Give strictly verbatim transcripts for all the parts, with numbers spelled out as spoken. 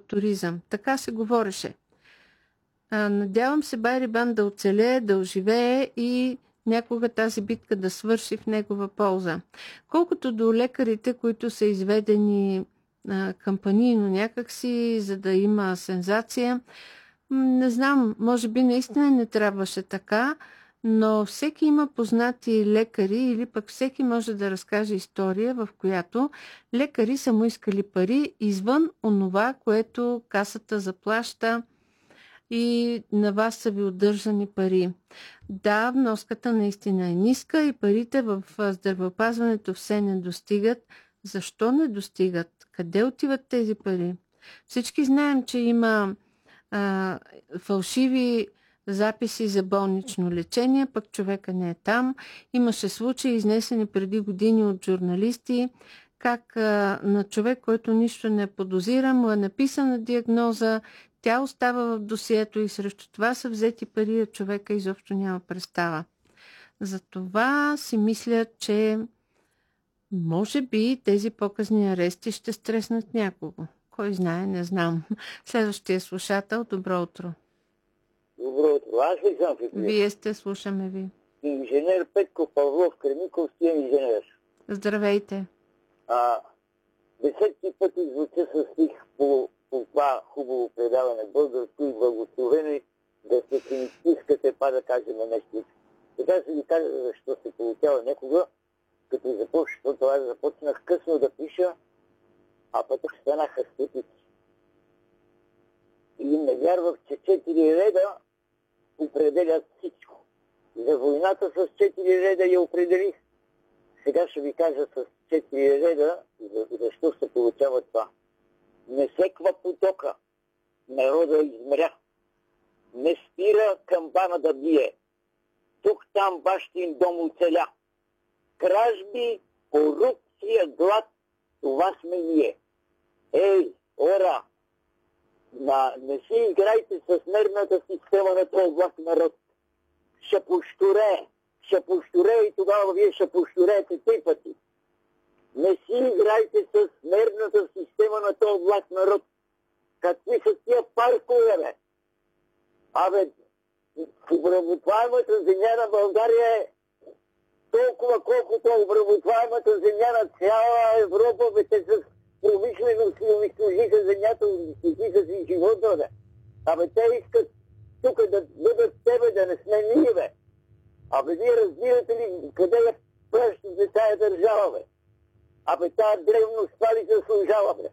туризъм. Така се говореше. А, надявам се Байрибан да оцелее, да оживее и някога тази битка да свърши в негова полза. Колкото до лекарите, които са изведени а, кампанийно някакси, за да има сензация, не знам, може би наистина не трябваше така, но всеки има познати лекари или пък всеки може да разкаже история, в която лекари са му искали пари извън онова, което касата заплаща и на вас са ви удържани пари. Да, вноската наистина е ниска и парите в здравеопазването все не достигат. Защо не достигат? Къде отиват тези пари? Всички знаем, че има а, фалшиви записи за болнично лечение, пък човека не е там. Имаше случаи, изнесени преди години от журналисти, как а, на човек, който нищо не подозира, му е написана диагноза, тя остава в досието и срещу това са взети пари, а човека изобщо няма представа. Затова си мисля, че може би тези показни арести ще стреснат някого. Кой знае, не знам. Следващия слушател, добро утро. Добро утро. Аз ли съм в Вие сте, слушаме ви. Инженер Петко Павлов, Кремиковския инженер. Здравейте. А, десетки пъти звуча с стих по, по това хубаво предаване българско и благословени да се финистискате, па да кажем нещо. Така се ви кажа защо се получава някога, като започна, това започнах късно да пиша, а пък станаха стотици. И не вярвах, че четири реда определят всичко. За войната с четири реда я определих. Сега ще ви кажа с четири реда, защо се получава това. Не секва потока, народа измря. Не спира камбана да бие. Тук там бащин дом оцеля. Кражби, корупция, глад, това сме ние. Ей, ора, на, не си играйте с нервната система на този влак народ. Ще пощуре, ще пощуре и тогава вие ще пощурете три пъти. Не си играйте с нервната система на този влак народ. Какви са тия паркове, бе? Абе, обработваемата земя на България е толкова, колкото обработваемата земя на цяла Европа, бе, те с промишленост и унищожиха земята, унищожиха си живота, бе. Абе, те искат тук да бъдат тебе, да не сме ние, бе. Абе, вие разбирате ли къде я пръщате тая държава, бе? Абе, тая древност, това ли се служава, бе?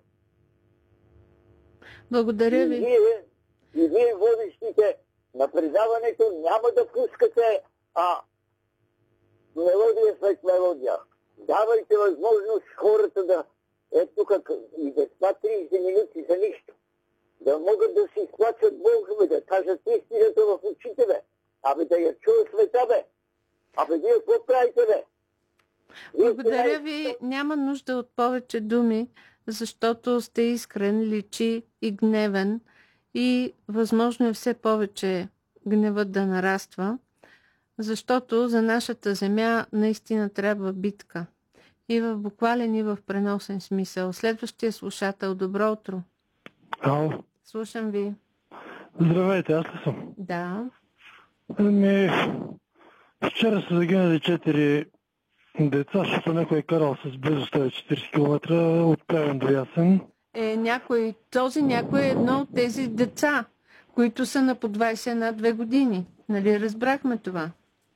Благодаря ви. И вие, и вие водещите на предаването няма да пускате а, мелодия след мелодия. Давайте възможност хората да е тук и да това трийсет минути за нищо. Да могат да си изплачат Бога, да кажат истината в очите, бе. Абе, да я чуя света, бе. Абе, вие какво правите, бе? Благодаря ви. Няма нужда от повече думи, защото сте искрен, личи и гневен и възможно е все повече гневът да нараства, защото за нашата земя наистина трябва битка. И в буквален, и в преносен смисъл. Следващия слушател, добро утро. Ало. Слушам ви. Здравейте, аз ли съм? Да. Ами, вчера са загинали четири деца, защото някой е карал с близо сто и четирийсет километра от Плевен до Ясен. Е, някой, този някой е едно от тези деца, които са на по двайсет на две години. Нали разбрахме това?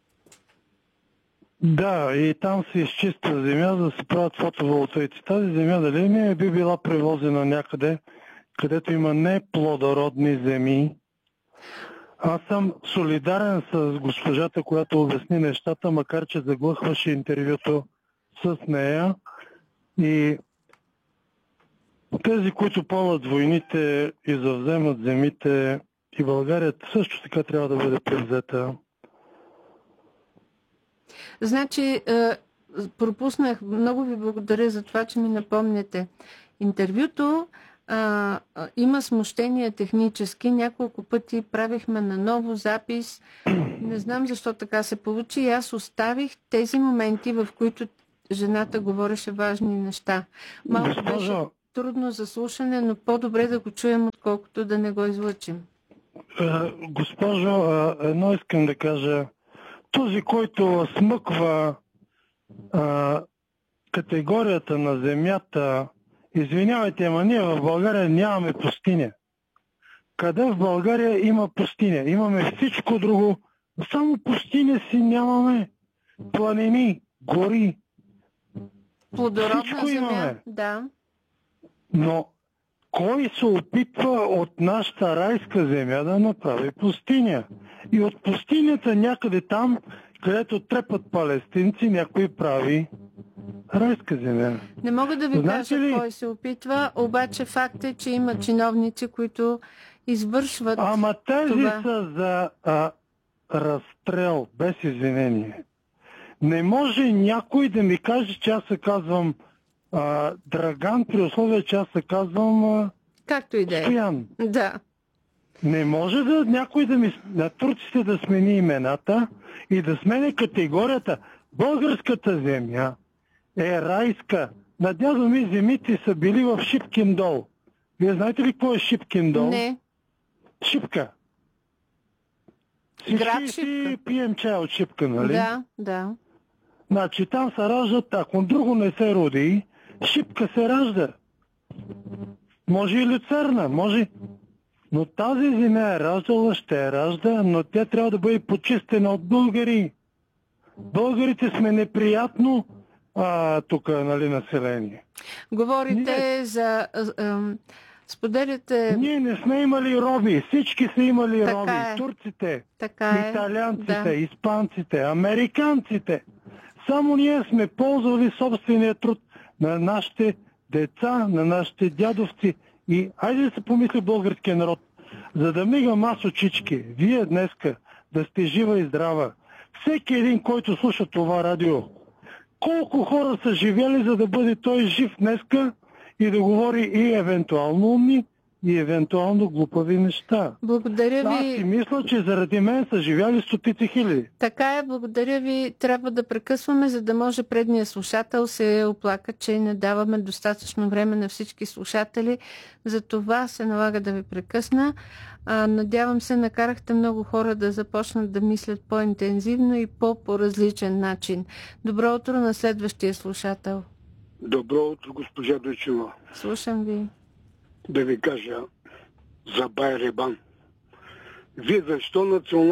Да, и там се изчиства земя, за да се правят фотоволтаици. Тази земя дали ми би била превозена някъде, където има неплодородни земи. Аз съм солидарен с госпожата, която обясни нещата, макар че заглъхваше интервюто с нея. И тези, които пълнат войните и завземат земите, и България също така трябва да бъде превзета. Значи, пропуснах, много ви благодаря за това, че ми напомняте. Интервюто а, има смущения технически. Няколко пъти правихме на ново запис. Не знам защо така се получи. И аз оставих тези моменти, в които жената говореше важни неща. Малко Госпожо, беше трудно за слушане, но по-добре да го чуем, отколкото да не го излъчим. Госпожо, едно искам да кажа. Този, който смъква а, категорията на земята, извинявайте, ама ние в България нямаме пустиня. Къде в България има пустиня? Имаме всичко друго, само пустиня си нямаме. Планини, гори. Плодородна Всичко земя, имаме. да. Но кой се опитва от нашата райска земя да направи пустиня? И от пустинята някъде там, където трепат палестинци, някой прави райска земя. Не мога да ви Знаете кажа ли? кой се опитва, обаче факт е, че има чиновници, които извършват Ама тези това. са за а, разстрел, без извинение. Не може някой да ми каже, че аз се казвам а, Драган, при условие, че аз се казвам а, Както и да е. Стоян. Да. Не може да някой да ми, на турците да смени имената и да смени категорията. Българската земя е райска. На дядо ми земите са били в Шипкин дол. Вие знаете ли какво е Шипкин дол? Не. Шипка. Град Всички Шипка. си пием чай от Шипка, нали? Да, да. Значи там се раждат, ако друго не се роди, Шипка се ражда. Може и Люцерна, може. Но тази земя е раждала, ще е ражда, но тя трябва да бъде почистена от българи. Българите сме неприятно а, тук, нали, население. Говорите Ние- за... а, ам, споделяте... Ние не сме имали роби, всички са имали Така роби. е. Турците, Така е. италианците, Да. испанците, американците. Само ние сме ползвали собствения труд на нашите деца, на нашите дядовци. И айде да се помисли българския народ, за да мигам аз очички, вие днеска да сте жива и здрава. Всеки един, който слуша това радио, колко хора са живели, за да бъде той жив днеска и да говори и евентуално умни, и евентуално глупави неща. Благодаря Аз си ви. мисля, че заради мен са живяли стотици хиляди. Така е, благодаря ви. Трябва да прекъсваме, за да може предния слушател се оплака, че не даваме достатъчно време на всички слушатели. За това се налага да ви прекъсна. А, надявам се, накарахте много хора да започнат да мислят по-интензивно и по-по-различен начин. Добро утро на следващия слушател. Добро утро, госпожа Дойчева. Слушам ви. Да ви кажа за Байребан. Вие защо национално